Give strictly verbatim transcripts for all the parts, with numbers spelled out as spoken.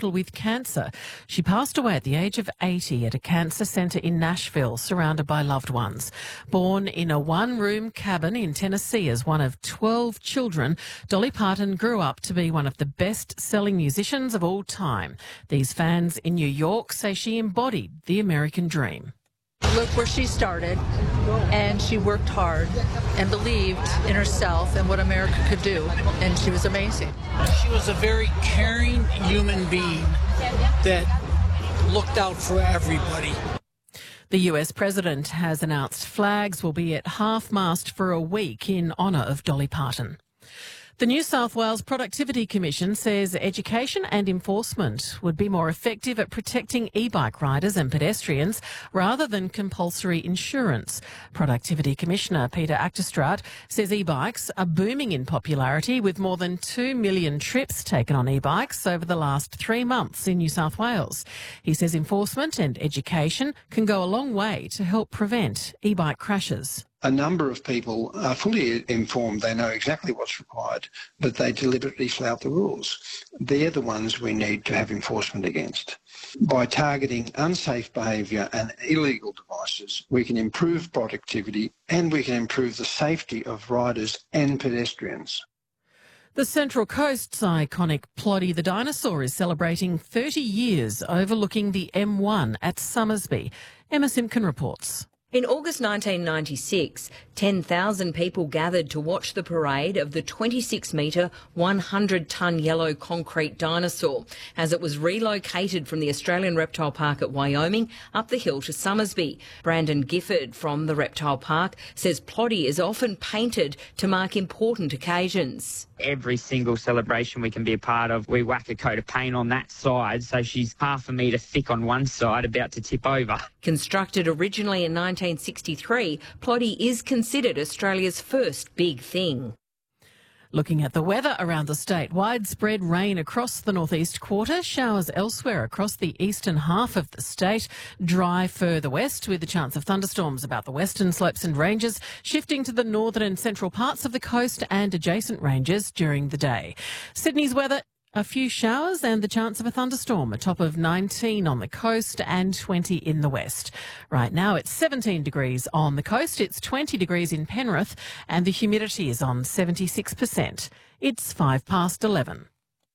hospital with cancer. She passed away at the age of eighty at a cancer centre in Nashville, surrounded by loved ones. Born in a one-room cabin in Tennessee as one of twelve children, Dolly Parton grew up to be one of the best-selling musicians of all time. These fans in New York say she embodied the American dream. Look where she started, and she worked hard and believed in herself and what America could do, and she was amazing. She was a very caring human being that looked out for everybody. The U S president has announced flags will be at half-mast for a week in honour of Dolly Parton. The New South Wales Productivity Commission says education and enforcement would be more effective at protecting e-bike riders and pedestrians rather than compulsory insurance. Productivity Commissioner Peter Achterstraat says e-bikes are booming in popularity, with more than two million trips taken on e-bikes over the last three months in New South Wales. He says enforcement and education can go a long way to help prevent e-bike crashes. A number of people are fully informed, they know exactly what's required, but they deliberately flout the rules. They're the ones we need to have enforcement against. By targeting unsafe behaviour and illegal devices, we can improve productivity and we can improve the safety of riders and pedestrians. The Central Coast's iconic Ploddy the dinosaur is celebrating thirty years overlooking the M one at Summersby. Emma Simpkin reports. In August nineteen ninety-six, ten thousand people gathered to watch the parade of the twenty-six metre, one hundred tonne yellow concrete dinosaur as it was relocated from the Australian Reptile Park at Wyoming up the hill to Summersby. Brandon Gifford from the Reptile Park says Ploddy is often painted to mark important occasions. Every single celebration we can be a part of, we whack a coat of paint on that side, so she's half a metre thick on one side, about to tip over. Constructed originally in nineteen sixty-three, Ploddy is considered Australia's first big thing. Looking at the weather around the state, widespread rain across the northeast quarter, showers elsewhere across the eastern half of the state, dry further west with a chance of thunderstorms about the western slopes and ranges, shifting to the northern and central parts of the coast and adjacent ranges during the day. Sydney's weather, a few showers and the chance of a thunderstorm, a top of nineteen on the coast and twenty in the west. Right now it's seventeen degrees on the coast, it's twenty degrees in Penrith, and the humidity is on seventy-six percent. It's five past eleven.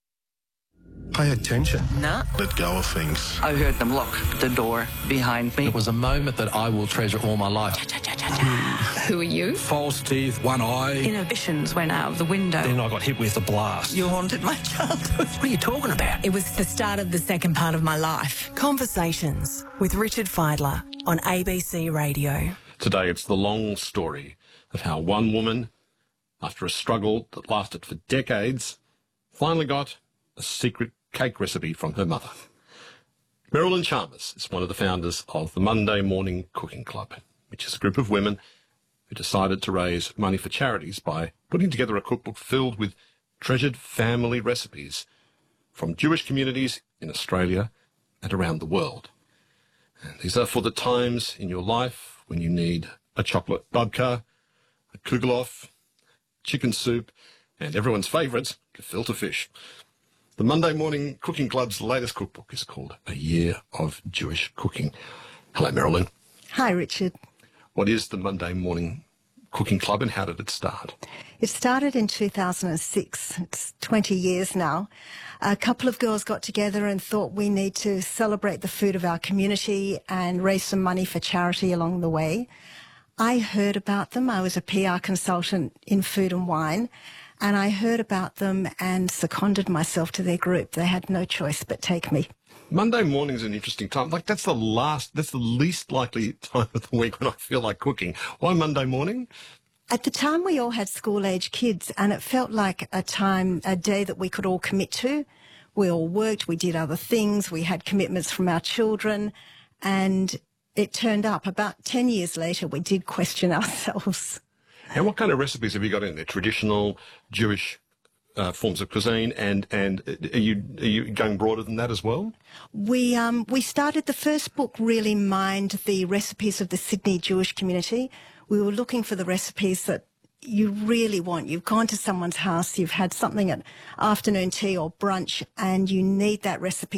Pay attention. Nah. Let go of things. I heard them lock the door behind me. It was a moment that I will treasure all my life. Who are you? False teeth, one eye. Inhibitions went out of the window. Then I got hit with a blast. You haunted my childhood. What are you talking about? It was the start of the second part of my life. Conversations with Richard Fidler on A B C Radio. Today it's the long story of how one woman, after a struggle that lasted for decades, finally got a secret cake recipe from her mother. Marilyn Chalmers is one of the founders of the Monday Morning Cooking Club, which is a group of women who decided to raise money for charities by putting together a cookbook filled with treasured family recipes from Jewish communities in Australia and around the world. And these are for the times in your life when you need a chocolate babka, a kugelof, chicken soup, and everyone's favourite, gefilte fish. The Monday Morning Cooking Club's latest cookbook is called A Year of Jewish Cooking. Hello, Marilyn. Hi, Richard. What is the Monday Morning Cooking Club and how did it start? It started in two thousand six. It's twenty years now. A couple of girls got together and thought we need to celebrate the food of our community and raise some money for charity along the way. I heard about them. I was a P R consultant in food and wine. And I heard about them and seconded myself to their group. They had no choice but take me. Monday morning is an interesting time. Like, that's the last, that's the least likely time of the week when I feel like cooking. Why Monday morning? At the time, we all had school-age kids, and it felt like a time, a day that we could all commit to. We all worked, we did other things, we had commitments from our children, and it turned up. About ten years later, we did question ourselves. And what kind of recipes have you got in there? Traditional Jewish uh, forms of cuisine, and and are you are you going broader than that as well? We um we started the first book really mined the recipes of the Sydney Jewish community. We were looking for the recipes that you really want. You've gone to someone's house, you've had something at afternoon tea or brunch, and you need that recipe